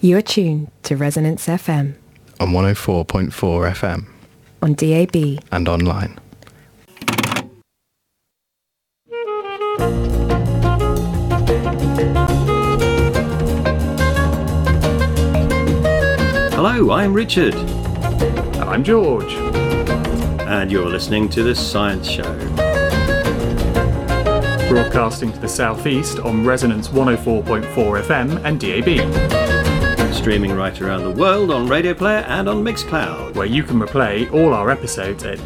You are tuned to Resonance FM. On 104.4 FM. On DAB. And online. Hello, I'm Richard. And I'm George. And you're listening to The Science Show. Broadcasting to the southeast on Resonance 104.4 FM and DAB. Streaming right around the world on Radio Player and on Mixcloud. Where you can replay all our episodes at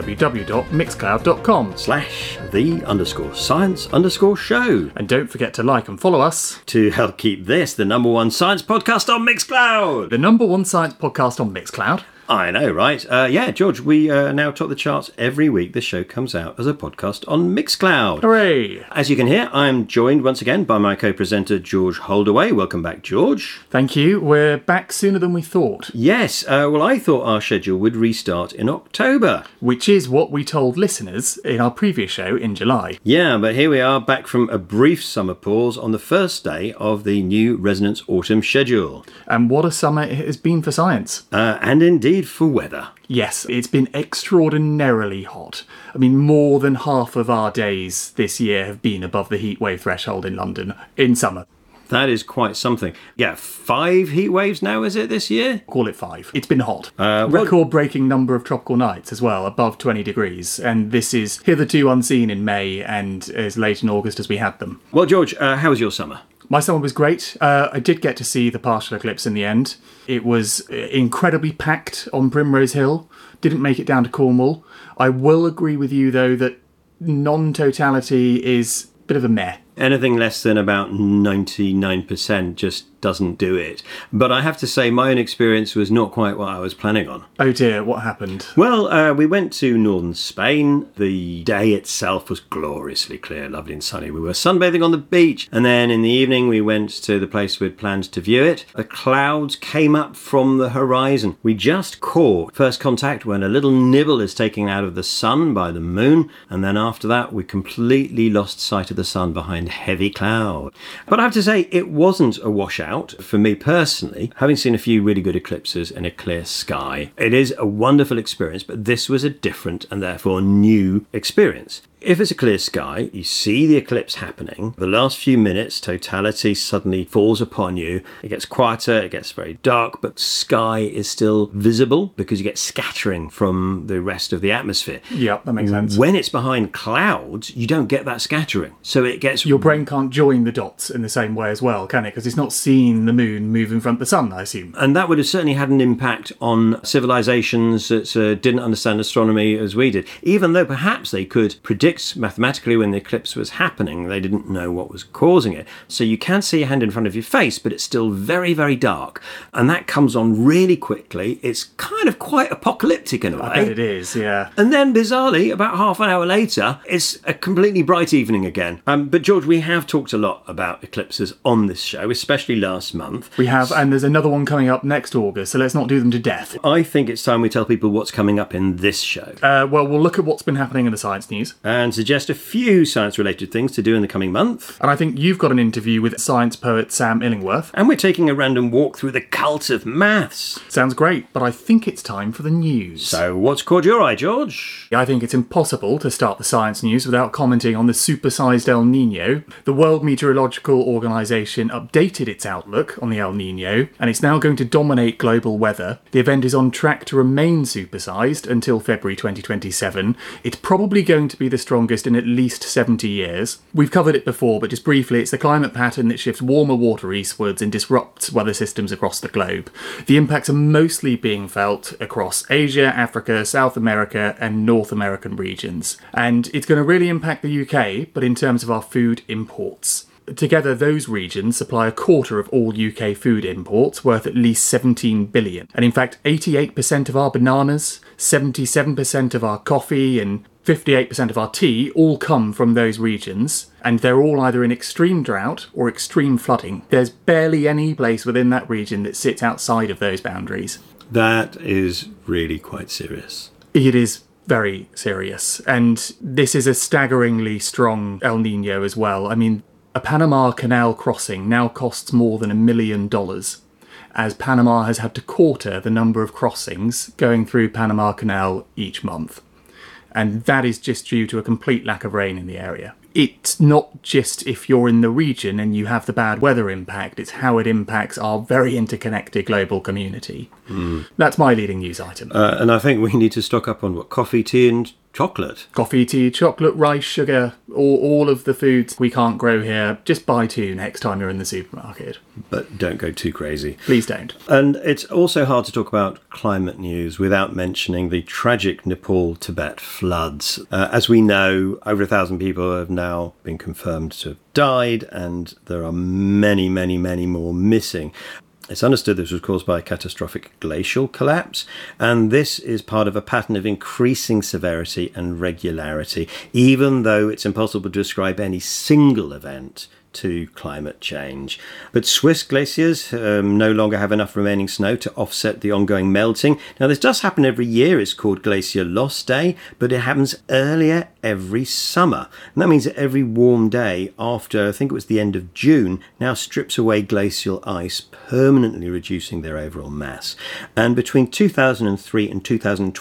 www.mixcloud.com/the_science_show. And don't forget to like and follow us to help keep this the number one science podcast on Mixcloud. The number one science podcast on Mixcloud. I know, right? Yeah, George, we now top the charts every week. The show comes out as a podcast on Mixcloud. Hooray! As you can hear, I'm joined once again by my co-presenter, George Holdaway. Welcome back, George. Thank you. We're back sooner than we thought. Yes. Well, I thought our schedule would restart in October. Which is what we told listeners in our previous show in July. Yeah, but here we are back from a brief summer pause on the first day of the new Resonance Autumn schedule. And what a summer it has been for science. And indeed for weather. Yes, it's been extraordinarily hot. I mean, more than half of our days this year have been above the heatwave threshold in London in summer. That is quite something. Yeah, 5 heat waves now, is it, this year? Call it 5. It's been hot. Record-breaking number of tropical nights as well, above 20 degrees. And this is hitherto unseen in May and as late in August as we had them. Well, George, how was your summer? My summer was great. I did get to see the partial eclipse in the end. It was incredibly packed on Primrose Hill. Didn't make it down to Cornwall. I will agree with you, though, that non-totality is a bit of a meh. Anything less than about 99% just doesn't do it. But I have to say, my own experience was not quite what I was planning on. Oh dear, what happened? Well, we went to northern Spain. The day itself was gloriously clear, lovely and sunny. We were sunbathing on the beach, and then in the evening we went to the place we'd planned to view it. The clouds came up from the horizon. We just caught first contact when a little nibble is taken out of the sun by the moon, and then after that we completely lost sight of the sun behind heavy cloud. But I have to say, it wasn't a washout for me personally, having seen a few really good eclipses in a clear sky. It is a wonderful experience, but this was a different and therefore new experience. If it's a clear sky, you see the eclipse happening. The last few minutes, totality suddenly falls upon you. It gets quieter, it gets very dark, but sky is still visible because you get scattering from the rest of the atmosphere. Yep, that makes sense. When it's behind clouds, you don't get that scattering. So it gets... Your brain can't join the dots in the same way as well, can it? Because it's not seeing the moon move in front of the sun, I assume. And that would have certainly had an impact on civilizations that didn't understand astronomy as we did. Even though perhaps they could predict mathematically when the eclipse was happening, they didn't know what was causing it. So you can see a hand in front of your face, but it's still very, very dark. And that comes on really quickly. It's kind of quite apocalyptic in a way. I bet it is, yeah. And then, bizarrely, about half an hour later, it's a completely bright evening again. But George, we have talked a lot about eclipses on this show, especially last month. We have, and there's another one coming up next August, so let's not do them to death. I think it's time we tell people what's coming up in this show. Well, we'll look at what's been happening in the science news. And suggest a few science-related things to do in the coming month. And I think you've got an interview with science poet Sam Illingworth. And we're taking a random walk through the cult of maths. Sounds great, but I think it's time for the news. So what's caught your eye, George? I think it's impossible to start the science news without commenting on the supersized El Niño. The World Meteorological Organization updated its outlook on the El Niño, and it's now going to dominate global weather. The event is on track to remain supersized until February 2027. It's probably going to be the strongest in at least 70 years. We've covered it before, but just briefly, it's the climate pattern that shifts warmer water eastwards and disrupts weather systems across the globe. The impacts are mostly being felt across Asia, Africa, South America, and North American regions. And it's going to really impact the UK, but in terms of our food imports. Together, those regions supply a quarter of all UK food imports, worth at least 17 billion. And in fact, 88% of our bananas, 77% of our coffee, and 58% of our tea all come from those regions, and they're all either in extreme drought or extreme flooding. There's barely any place within that region that sits outside of those boundaries. That is really quite serious. It is very serious, and this is a staggeringly strong El Niño as well. I mean, a Panama Canal crossing now costs more than $1 million. as Panama has had to quarter the number of crossings going through Panama Canal each month. And that is just due to a complete lack of rain in the area. It's not just if you're in the region and you have the bad weather impact, it's how it impacts our very interconnected global community. That's my leading news item. And I think we need to stock up on coffee, tea and chocolate. Coffee, tea, chocolate, rice, sugar, all of the foods we can't grow here. Just buy 2 next time you're in the supermarket. But don't go too crazy. Please don't. And it's also hard to talk about climate news without mentioning the tragic Nepal-Tibet floods. As we know, over 1,000 people have now been confirmed to have died, and there are many, many, many more missing. It's understood this was caused by a catastrophic glacial collapse, and this is part of a pattern of increasing severity and regularity, even though it's impossible to ascribe any single event to climate change. But Swiss glaciers no longer have enough remaining snow to offset the ongoing melting. Now, this does happen every year. It's called Glacier Loss Day, but it happens earlier every summer. And that means that every warm day after, I think it was the end of June, now strips away glacial ice, permanently reducing their overall mass. And between 2003 and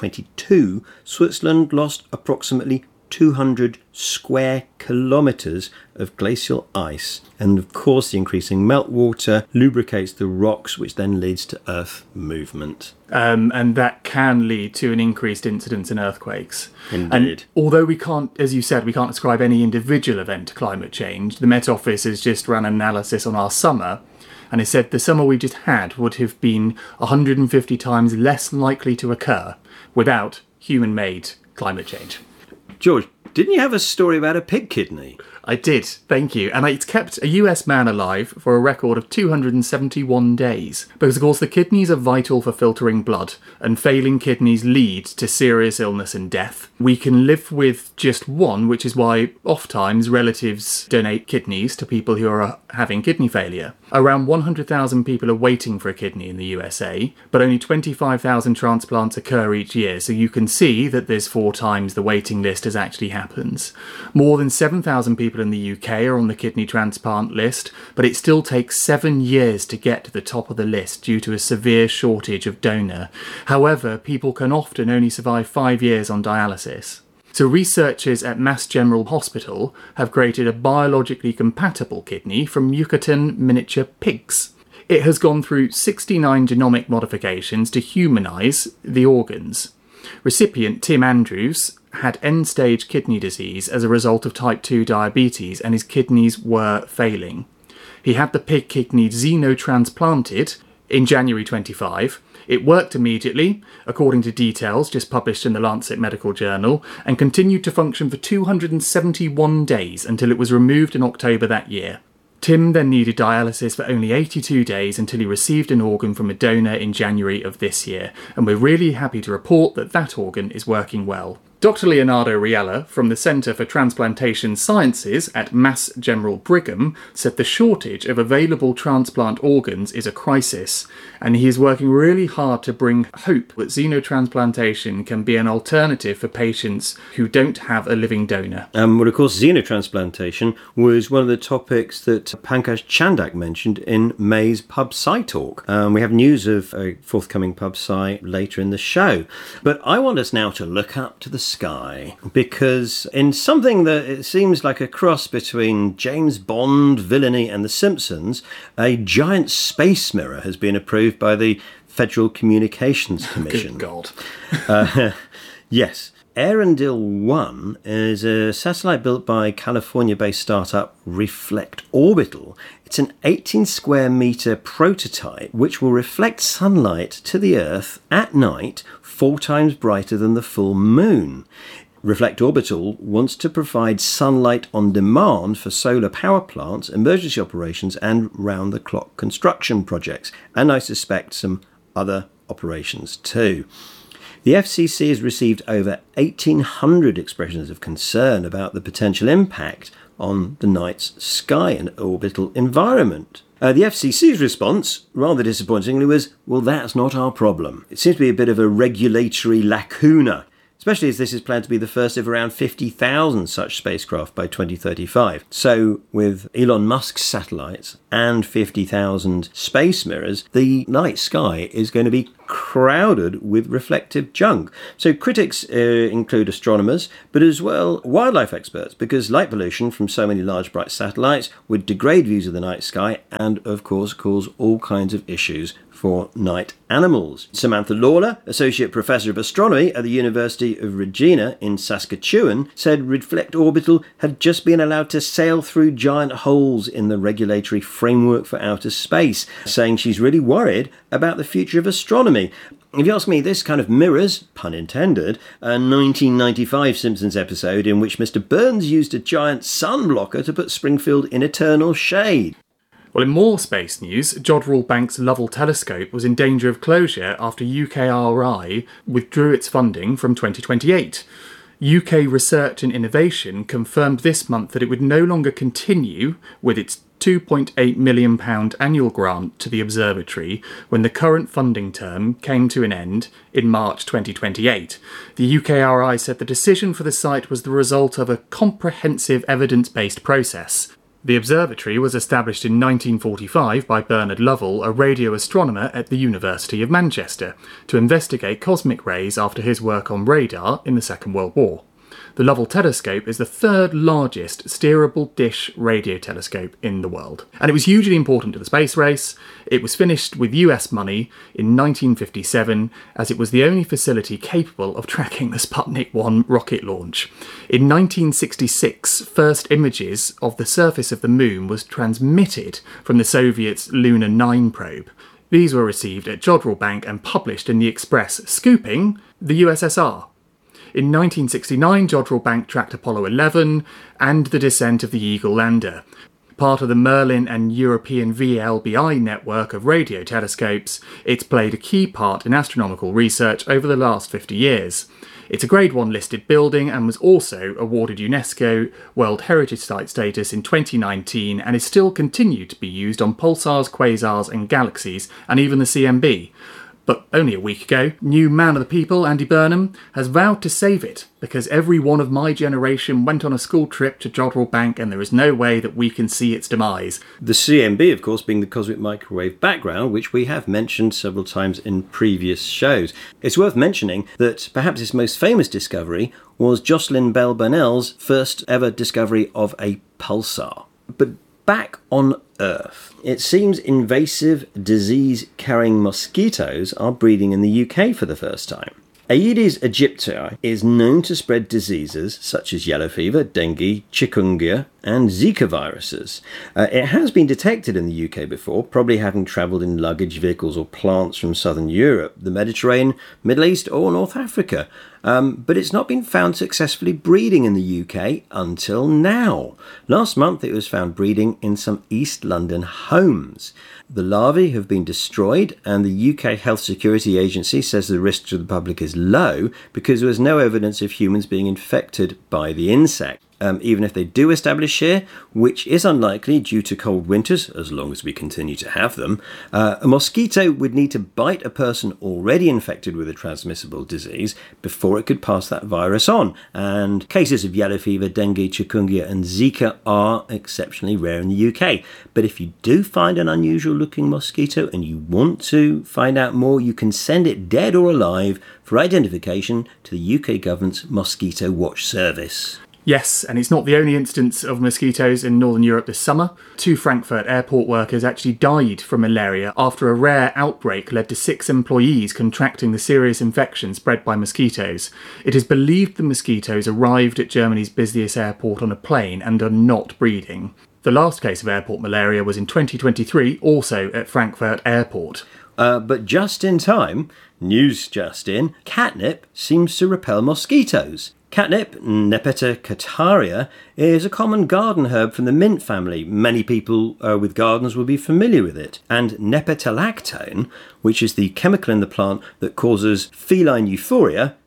2022, Switzerland lost approximately 200 square kilometres of glacial ice. And of course, the increasing meltwater lubricates the rocks, which then leads to earth movement. And that can lead to an increased incidence in earthquakes. Indeed. And although we can't, as you said, we can't ascribe any individual event to climate change, the Met Office has just run an analysis on our summer, and it said the summer we just had would have been 150 times less likely to occur without human-made climate change. George, didn't you have a story about a pig kidney? I did, thank you. And it's kept a US man alive for a record of 271 days. Because, of course, the kidneys are vital for filtering blood, and failing kidneys lead to serious illness and death. We can live with just one, which is why oftentimes relatives donate kidneys to people who are having kidney failure. Around 100,000 people are waiting for a kidney in the USA, but only 25,000 transplants occur each year, so you can see that there's 4 times the waiting list as actually happens. More than 7,000 people in the UK are on the kidney transplant list, but it still takes 7 years to get to the top of the list due to a severe shortage of donor. However, people can often only survive 5 years on dialysis. So researchers at Mass General Hospital have created a biologically compatible kidney from Yucatan miniature pigs. It has gone through 69 genomic modifications to humanise the organs. Recipient Tim Andrews had end-stage kidney disease as a result of type 2 diabetes, and his kidneys were failing. He had the pig kidney xenotransplanted in January 25. It worked immediately, according to details just published in the Lancet Medical Journal, and continued to function for 271 days until it was removed in October that year. Tim then needed dialysis for only 82 days until he received an organ from a donor in January of this year, and we're really happy to report that that organ is working well. Dr. Leonardo Riella from the Centre for Transplantation Sciences at Mass General Brigham said the shortage of available transplant organs is a crisis, and he is working really hard to bring hope that xenotransplantation can be an alternative for patients who don't have a living donor. Well, of course, xenotransplantation was one of the topics that Pankaj Chandak mentioned in May's Pub Sci Talk. We have news of a forthcoming Pub Sci later in the show. But I want us now to look up to the sky, because in something that it seems like a cross between James Bond villainy and The Simpsons, a giant space mirror has been approved by the Federal Communications Commission. Good God. Yes. Arendelle 1 is a satellite built by California-based startup Reflect Orbital. It's an 18 square metre prototype which will reflect sunlight to the Earth at night 4 times brighter than the full moon. Reflect Orbital wants to provide sunlight on demand for solar power plants, emergency operations and round-the-clock construction projects, and I suspect some other operations too. The FCC has received over 1,800 expressions of concern about the potential impact on the night's sky and orbital environment. The FCC's response, rather disappointingly, was, well, that's not our problem. It seems to be a bit of a regulatory lacuna. especially as this is planned to be the first of around 50,000 such spacecraft by 2035. So with Elon Musk's satellites and 50,000 space mirrors, the night sky is going to be crowded with reflective junk. So critics include astronomers, but as well wildlife experts, because light pollution from so many large bright satellites would degrade views of the night sky and of course cause all kinds of issues for night animals. Samantha Lawler, Associate Professor of Astronomy at the University of Regina in Saskatchewan, said Reflect Orbital had just been allowed to sail through giant holes in the regulatory framework for outer space, saying she's really worried about the future of astronomy. If you ask me, this kind of mirrors, pun intended, a 1995 Simpsons episode in which Mr. Burns used a giant sun blocker to put Springfield in eternal shade. Well, in more space news, Jodrell Bank's Lovell Telescope was in danger of closure after UKRI withdrew its funding from 2028. UK Research and Innovation confirmed this month that it would no longer continue with its £2.8 million annual grant to the observatory when the current funding term came to an end in March 2028. The UKRI said the decision for the site was the result of a comprehensive evidence-based process. The observatory was established in 1945 by Bernard Lovell, a radio astronomer at the University of Manchester, to investigate cosmic rays after his work on radar in the Second World War. The Lovell Telescope is the third largest steerable dish radio telescope in the world. And it was hugely important to the space race. It was finished with US money in 1957, as it was the only facility capable of tracking the Sputnik 1 rocket launch. In 1966, first images of the surface of the moon was transmitted from the Soviets' Luna 9 probe. These were received at Jodrell Bank and published in the Express, scooping the USSR. In 1969, Jodrell Bank tracked Apollo 11 and the descent of the Eagle lander. Part of the Merlin and European VLBI network of radio telescopes, it's played a key part in astronomical research over the last 50 years. It's a Grade 1 listed building and was also awarded UNESCO World Heritage Site status in 2019 and is still continued to be used on pulsars, quasars and galaxies, and even the CMB. But only a week ago, new man of the people, Andy Burnham, has vowed to save it because every one of my generation went on a school trip to Jodrell Bank and there is no way that we can see its demise. The CMB, of course, being the cosmic microwave background, which we have mentioned several times in previous shows. It's worth mentioning that perhaps its most famous discovery was Jocelyn Bell Burnell's first ever discovery of a pulsar. But back on Earth, it seems invasive disease-carrying mosquitoes are breeding in the UK for the first time. Aedes aegypti is known to spread diseases such as yellow fever, dengue, chikungunya and Zika viruses. It has been detected in the UK before, probably having travelled in luggage vehicles or plants from southern Europe, the Mediterranean, Middle East or North Africa. But it's not been found successfully breeding in the UK until now. Last month it was found breeding in some East London homes. The larvae have been destroyed and the UK Health Security Agency says the risk to the public is low because there was no evidence of humans being infected by the insect. Even if they do establish here, which is unlikely due to cold winters, as long as we continue to have them, a mosquito would need to bite a person already infected with a transmissible disease before it could pass that virus on. And cases of yellow fever, dengue, chikungunya and Zika are exceptionally rare in the UK. But if you do find an unusual looking mosquito and you want to find out more, you can send it dead or alive for identification to the UK government's Mosquito Watch Service. Yes, and it's not the only instance of mosquitoes in Northern Europe this summer. 2 Frankfurt airport workers actually died from malaria after a rare outbreak led to 6 employees contracting the serious infection spread by mosquitoes. It is believed the mosquitoes arrived at Germany's busiest airport on a plane and are not breeding. The last case of airport malaria was in 2023, also at Frankfurt Airport. But just in time, news just in, catnip seems to repel mosquitoes. Catnip, Nepeta cataria, is a common garden herb from the mint family. Many people with gardens will be familiar with it. And nepetalactone, which is the chemical in the plant that causes feline euphoria,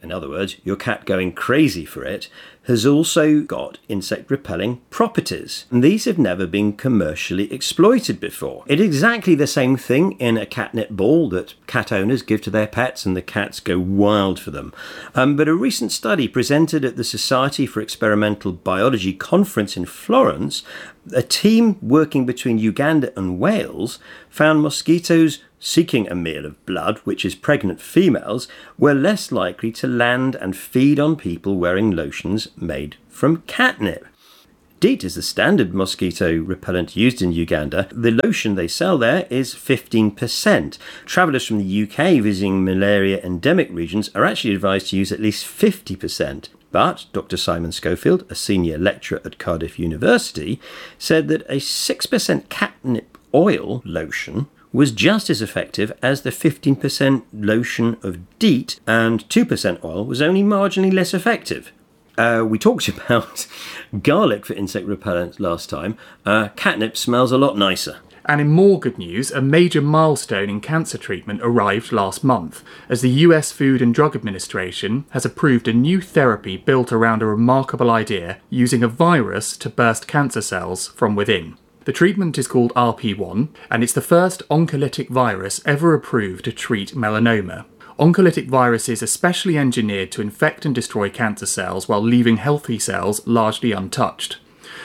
in other words, your cat going crazy for it, has also got insect-repelling properties. And these have never been commercially exploited before. It's exactly the same thing in a catnip ball that cat owners give to their pets and the cats go wild for them. But a recent study presented at the Society for Experimental Biology conference in Florence, a team working between Uganda and Wales found mosquitoes seeking a meal of blood, which is pregnant females, were less likely to land and feed on people wearing lotions made from catnip. DEET is the standard mosquito repellent used in Uganda. The lotion they sell there is 15%. Travellers from the UK visiting malaria endemic regions are actually advised to use at least 50%. But Dr. Simon Schofield, a senior lecturer at Cardiff University, said that a 6% catnip oil lotion was just as effective as the 15% lotion of DEET, and 2% oil was only marginally less effective. We talked about garlic for insect repellent last time. Catnip smells a lot nicer. And in more good news, a major milestone in cancer treatment arrived last month, as the US Food and Drug Administration has approved a new therapy built around a remarkable idea using a virus to burst cancer cells from within. The treatment is called RP1, and it's the first oncolytic virus ever approved to treat melanoma. Oncolytic viruses are specially engineered to infect and destroy cancer cells while leaving healthy cells largely untouched.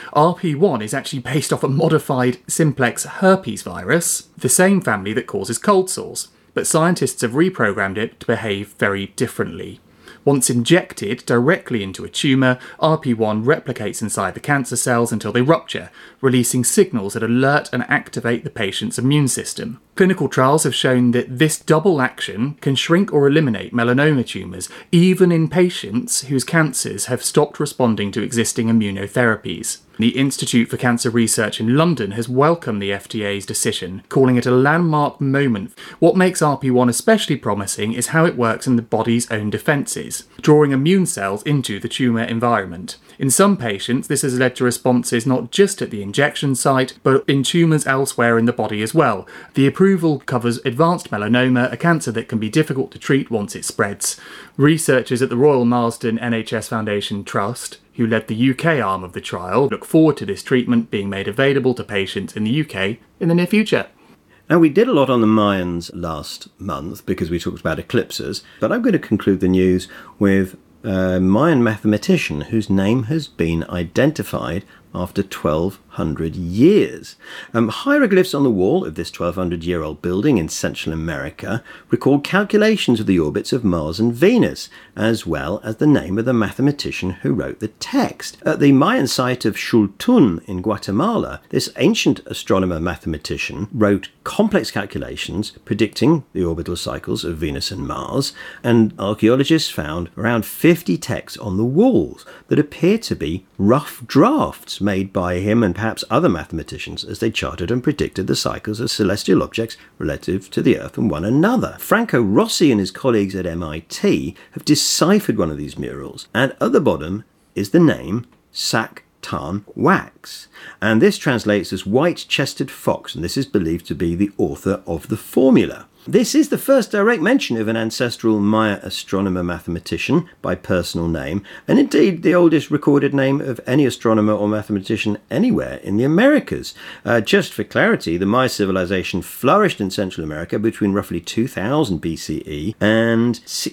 RP1 is actually based off a modified simplex herpes virus, the same family that causes cold sores, but scientists have reprogrammed it to behave very differently. Once injected directly into a tumour, RP1 replicates inside the cancer cells until they rupture, releasing signals that alert and activate the patient's immune system. Clinical trials have shown that this double action can shrink or eliminate melanoma tumours, even in patients whose cancers have stopped responding to existing immunotherapies. The Institute for Cancer Research in London has welcomed the FDA's decision, calling it a landmark moment. What makes RP1 especially promising is how it works in the body's own defences, drawing immune cells into the tumour environment. In some patients, this has led to responses not just at the injection site, but in tumours elsewhere in the body as well. The approval covers advanced melanoma, a cancer that can be difficult to treat once it spreads. Researchers at the Royal Marsden NHS Foundation Trust, who led the UK arm of the trial, look forward to this treatment being made available to patients in the UK in the near future. Now, we did a lot on the Mayans last month because we talked about eclipses, but I'm going to conclude the news with a Mayan mathematician whose name has been identified after 1,200 years. Hieroglyphs on the wall of this 1,200-year-old building in Central America record calculations of the orbits of Mars and Venus, as well as the name of the mathematician who wrote the text. At the Mayan site of Xultun in Guatemala, this ancient astronomer-mathematician wrote complex calculations predicting the orbital cycles of Venus and Mars, and archaeologists found around 50 texts on the walls that appear to be rough drafts made by him and perhaps other mathematicians as they charted and predicted the cycles of celestial objects relative to the Earth and one another. Franco Rossi and his colleagues at MIT have deciphered one of these murals, and at the bottom is the name Sac Tan Wax, and this translates as white-chested fox, and this is believed to be the author of the formula. This is the first direct mention of an ancestral Maya astronomer-mathematician by personal name, and indeed the oldest recorded name of any astronomer or mathematician anywhere in the Americas. Just for clarity, the Maya civilization flourished in Central America between roughly 2000 BCE and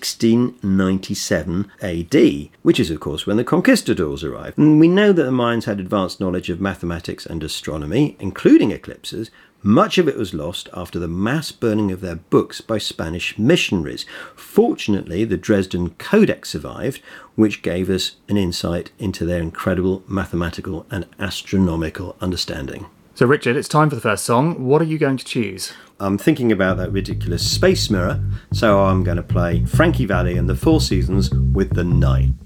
1697 AD, which is of course when the conquistadors arrived. And we know that the Mayans had advanced knowledge of mathematics and astronomy, including eclipses. Much of it was lost after the mass burning of their books by Spanish missionaries. Fortunately, the Dresden Codex survived, which gave us an insight into their incredible mathematical and astronomical understanding. So Richard, it's time for the first song. What are you going to choose? I'm thinking about that ridiculous space mirror, so I'm going to play Frankie Valli and the Four Seasons with The Night.